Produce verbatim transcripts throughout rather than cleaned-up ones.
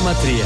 κόμμα τρία.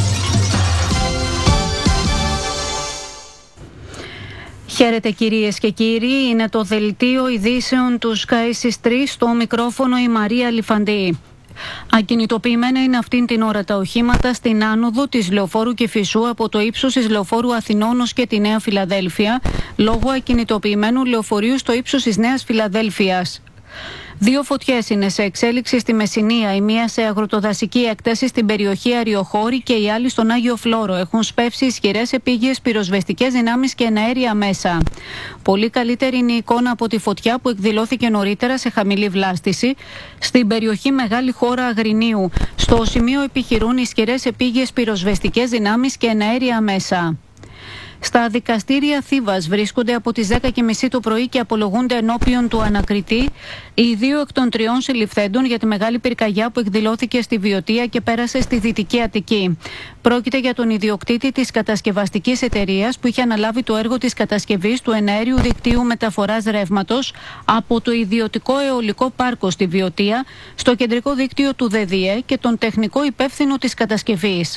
Χαίρετε κυρίες και κύριοι, είναι το δελτίο ειδήσεων του Sky στις τρεις, στο μικρόφωνο η Μαρία Λιφαντή. Ακινητοποιημένα είναι αυτήν την ώρα τα οχήματα στην άνοδο της Λεωφόρου Κηφισού από το ύψος της Λεωφόρου Αθηνών ως και τη Νέα Φιλαδέλφεια, λόγω ακινητοποιημένου λεωφορείου στο ύψος της Νέας Φιλαδέλφειας. Δύο φωτιές είναι σε εξέλιξη στη Μεσσηνία, η μία σε αγροτοδασική έκταση στην περιοχή Αριοχώρη και η άλλη στον Άγιο Φλόρο. Έχουν σπεύσει ισχυρές επίγειες πυροσβεστικές δυνάμεις και εναέρια μέσα. Πολύ καλύτερη είναι η εικόνα από τη φωτιά που εκδηλώθηκε νωρίτερα σε χαμηλή βλάστηση στην περιοχή Μεγάλη Χώρα Αγρινίου. Στο σημείο επιχειρούν ισχυρές επίγειες πυροσβεστικές δυνάμεις και εναέρια μέσα. Στα δικαστήρια Θήβας βρίσκονται από τις δέκα και μισή το πρωί και απολογούνται ενώπιον του ανακριτή οι δύο εκ των τριών συλληφθέντων για τη μεγάλη πυρκαγιά που εκδηλώθηκε στη Βιωτία και πέρασε στη Δυτική Αττική. Πρόκειται για τον ιδιοκτήτη της κατασκευαστικής εταιρείας που είχε αναλάβει το έργο της κατασκευής του εναέριου δικτύου μεταφοράς ρεύματος από το ιδιωτικό αιωλικό πάρκο στη Βιωτία στο κεντρικό δίκτυο του ΔΕΔΙΕ και τον τεχνικό υπεύθυνο της κατασκευής.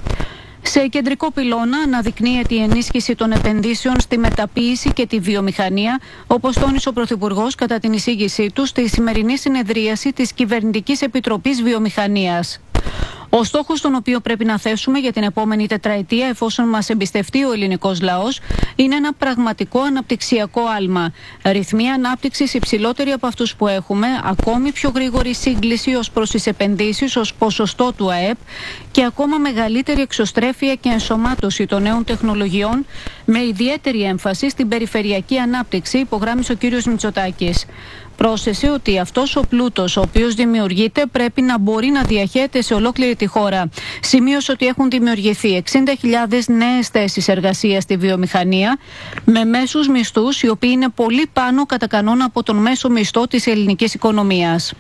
Σε κεντρικό πυλώνα αναδεικνύεται η ενίσχυση των επενδύσεων στη μεταποίηση και τη βιομηχανία, όπως τόνισε ο Πρωθυπουργός κατά την εισήγησή του στη σημερινή συνεδρίαση της Κυβερνητικής Επιτροπής Βιομηχανίας. Ο στόχος τον οποίο πρέπει να θέσουμε για την επόμενη τετραετία, εφόσον μας εμπιστευτεί ο ελληνικός λαός, είναι ένα πραγματικό αναπτυξιακό άλμα. Ρυθμοί ανάπτυξης υψηλότεροι από αυτούς που έχουμε, ακόμη πιο γρήγορη σύγκληση ως προς τις επενδύσεις ως ποσοστό του ΑΕΠ και ακόμα μεγαλύτερη εξωστρέφεια και ενσωμάτωση των νέων τεχνολογιών, με ιδιαίτερη έμφαση στην περιφερειακή ανάπτυξη, υπογράμμισε ο κ. Μητσοτάκης. Πρόσθεσε ότι αυτός ο πλούτος ο οποίος δημιουργείται πρέπει να μπορεί να διαχέεται σε ολόκληρη τη χώρα. Σημείωσε ότι έχουν δημιουργηθεί εξήντα χιλιάδες νέες θέσεις εργασίας στη βιομηχανία με μέσους μισθούς οι οποίοι είναι πολύ πάνω κατά κανόνα από τον μέσο μισθό της ελληνικής οικονομίας.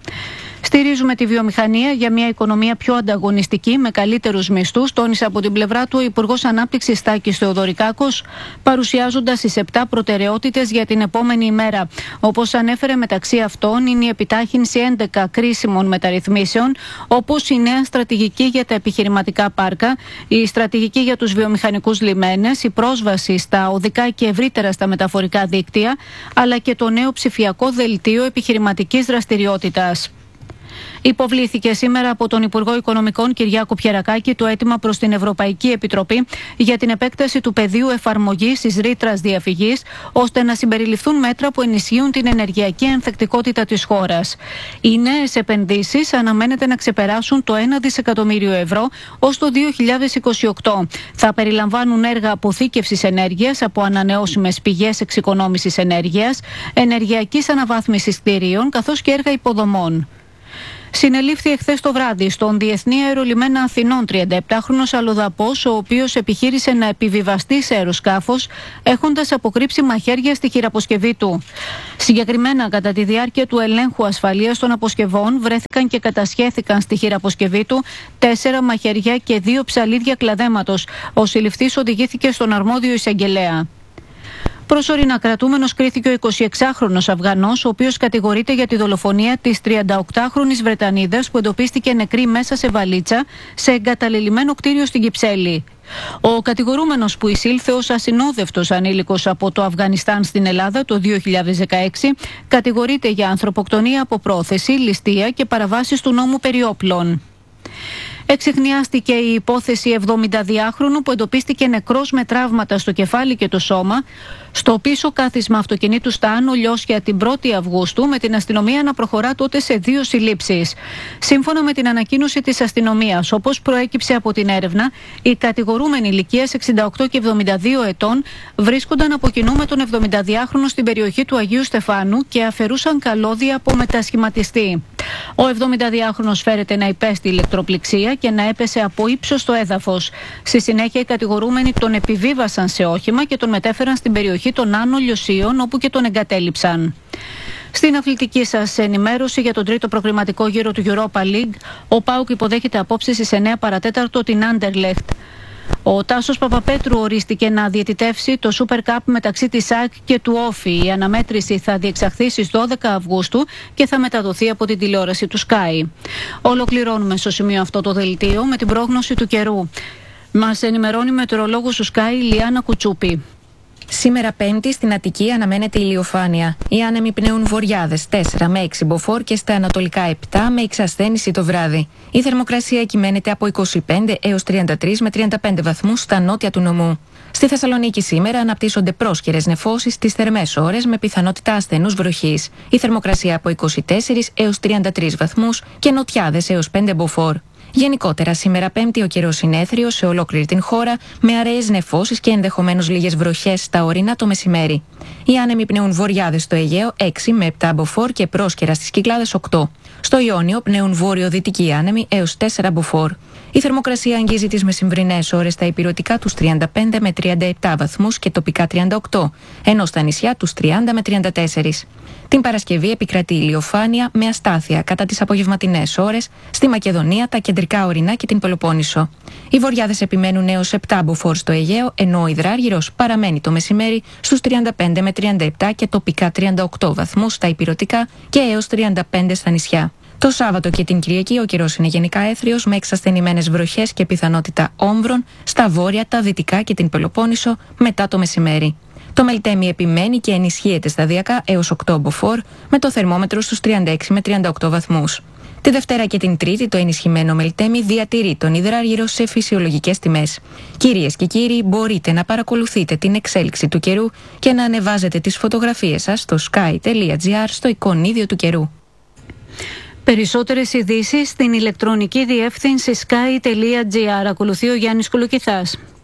Στηρίζουμε τη βιομηχανία για μια οικονομία πιο ανταγωνιστική με καλύτερους μισθούς, τόνισε από την πλευρά του ο Υπουργός Ανάπτυξης Τάκης Θεοδωρικάκος, παρουσιάζοντας τις επτά προτεραιότητες για την επόμενη ημέρα. Όπως ανέφερε, μεταξύ αυτών είναι η επιτάχυνση έντεκα κρίσιμων μεταρρυθμίσεων, όπως η νέα στρατηγική για τα επιχειρηματικά πάρκα, η στρατηγική για τους βιομηχανικούς λιμένες, η πρόσβαση στα οδικά και ευρύτερα στα μεταφορικά δίκτυα, αλλά και το νέο ψηφιακό δελτίο επιχειρηματικής δραστηριότητας. Υποβλήθηκε σήμερα από τον Υπουργό Οικονομικών Κυριάκο Πιερακάκη το αίτημα προς την Ευρωπαϊκή Επιτροπή για την επέκταση του πεδίου εφαρμογής της ρήτρας διαφυγής, ώστε να συμπεριληφθούν μέτρα που ενισχύουν την ενεργειακή ανθεκτικότητα της χώρας. Οι νέες επενδύσεις αναμένεται να ξεπεράσουν το ένα δισεκατομμύριο ευρώ ως το δύο χιλιάδες είκοσι οκτώ. Θα περιλαμβάνουν έργα αποθήκευσης ενέργειας από ανανεώσιμες πηγές εξοικονόμησης ενέργειας, ενεργειακής αναβάθμισης κτηρίων καθώς και έργα υποδομών. Συνελήφθη εχθές το βράδυ στον Διεθνή Αερολιμένα Αθηνών τριανταεπτάχρονος αλλοδαπός, ο οποίος επιχείρησε να επιβιβαστεί σε αεροσκάφος έχοντας αποκρύψει μαχαίρια στη χειραποσκευή του. Συγκεκριμένα, κατά τη διάρκεια του ελέγχου ασφαλείας των αποσκευών, βρέθηκαν και κατασχέθηκαν στη χειραποσκευή του τέσσερα μαχαίρια και δύο ψαλίδια κλαδέματος. Ο συλληφθής οδηγήθηκε στον αρμόδιο εισαγγελέα. Προσωρινά κρατούμενος κρίθηκε ο εικοσιεξάχρονος Αφγανός, ο οποίος κατηγορείται για τη δολοφονία της τριανταοκτάχρονης Βρετανίδας που εντοπίστηκε νεκρή μέσα σε βαλίτσα σε εγκαταλελειμμένο κτίριο στην Κυψέλη. Ο κατηγορούμενος, που εισήλθε ως ασυνόδευτος ανήλικος από το Αφγανιστάν στην Ελλάδα το δύο χιλιάδες δεκαέξι, κατηγορείται για ανθρωποκτονία από πρόθεση, ληστεία και παραβάσεις του νόμου περί όπλων. Εξιχνιάστηκε η υπόθεση εβδομηνταδυάχρονου που εντοπίστηκε νεκρός με τραύματα στο κεφάλι και το σώμα στο πίσω κάθισμα αυτοκινήτου στα Άνω Λιώσια την πρώτη Αυγούστου, με την αστυνομία να προχωρά τότε σε δύο συλλήψεις. Σύμφωνα με την ανακοίνωση της αστυνομίας, όπως προέκυψε από την έρευνα, οι κατηγορούμενοι ηλικίας εξήντα οκτώ και εβδομήντα δύο ετών βρίσκονταν από κοινού με τον εβδομηνταδυάχρονο στην περιοχή του Αγίου Στεφάνου και αφαιρούσαν καλώδια από μετασχηματιστή. Ο εβδομηνταδυάχρονος φέρεται να υπέστη ηλεκτροπληξία και να έπεσε από ύψος στο έδαφος. Στη συνέχεια, οι κατηγορούμενοι τον επιβίβασαν σε όχημα και τον μετέφεραν στην περιοχή των Άνω Λιωσίων, όπου και τον εγκατέλειψαν. Στην αθλητική σας ενημέρωση για τον τρίτο προκριματικό γύρο του Europa League, ο ΠΑΟΚ υποδέχεται απόψε στις εννέα παρατέταρτο την Άντερλεχτ. Ο Τάσος Παπαπέτρου ορίστηκε να διαιτητεύσει το Super Cup μεταξύ της ΑΕΚ και του Όφη. Η αναμέτρηση θα διεξαχθεί στις δώδεκα Αυγούστου και θα μεταδοθεί από την τηλεόραση του Sky. Ολοκληρώνουμε στο σημείο αυτό το δελτίο με την πρόγνωση του καιρού. Μας ενημερώνει η μετεωρολόγος του Sky Λιάννα Κουτσούπη. Σήμερα Πέμπτη στην Αττική αναμένεται ηλιοφάνεια. Οι άνεμοι πνέουν βορειάδες τέσσερα με έξι μποφόρ και στα ανατολικά επτά με εξασθένηση το βράδυ. Η θερμοκρασία κυμαίνεται από είκοσι πέντε έως τριάντα τρεις με τριάντα πέντε βαθμούς στα νότια του νομού. Στη Θεσσαλονίκη σήμερα αναπτύσσονται πρόσκαιρες νεφώσεις στις θερμές ώρες με πιθανότητα ασθενούς βροχής. Η θερμοκρασία από είκοσι τέσσερα έως τριάντα τρεις βαθμούς και νοτιάδες έως πέντε μποφόρ. Γενικότερα, σήμερα Πέμπτη ο καιρός είναι έθριος σε ολόκληρη την χώρα, με αραιές νεφώσεις και ενδεχομένως λίγες βροχές στα ορεινά το μεσημέρι. Οι άνεμοι πνέουν βορειάδες στο Αιγαίο έξι με επτά μποφόρ και πρόσκαιρα στις Κυκλάδες οκτώ. Στο Ιόνιο πνέουν βόρειο-δυτικοί άνεμοι έως τέσσερα μποφόρ. Η θερμοκρασία αγγίζει τις μεσημβρινές ώρες στα ηπειρωτικά τους τριάντα πέντε με τριάντα επτά βαθμούς και τοπικά τριάντα οκτώ, ενώ στα νησιά τους τριάντα με τριάντα τέσσερα. Την Παρασκευή επικρατεί ηλιοφάνεια με αστάθεια κατά τις απογευματινές ώρες στη Μακεδονία, τα κεντρικά ορεινά και την Πελοπόννησο. Οι βορειάδες επιμένουν έως επτά μποφόρ στο Αιγαίο, ενώ ο υδράργυρος παραμένει το μεσημέρι στους τριάντα πέντε με τριάντα επτά και τοπικά τριάντα οκτώ βαθμούς στα ηπειρωτικά και έως τριάντα πέντε στα νησιά. Το Σάββατο και την Κυριακή ο καιρός είναι γενικά έθριος με εξασθενημένες βροχές και πιθανότητα όμβρων στα βόρεια, τα δυτικά και την Πελοπόννησο μετά το μεσημέρι. Το Μελτέμι επιμένει και ενισχύεται σταδιακά έως οκτώ μποφόρ με το θερμόμετρο στους τριάντα έξι με τριάντα οκτώ βαθμούς. Τη Δευτέρα και την Τρίτη το ενισχυμένο Μελτέμι διατηρεί τον υδράργυρο σε φυσιολογικές τιμές. Κυρίες και κύριοι, μπορείτε να παρακολουθείτε την εξέλιξη του καιρού και να ανεβάζετε τις φωτογραφίες σας στο sky τελεία gr στο εικονίδιο του καιρού. Περισσότερες ειδήσεις στην ηλεκτρονική διεύθυνση sky τελεία gr. Ακολουθεί ο Γιάννης Κουλουκηθάς.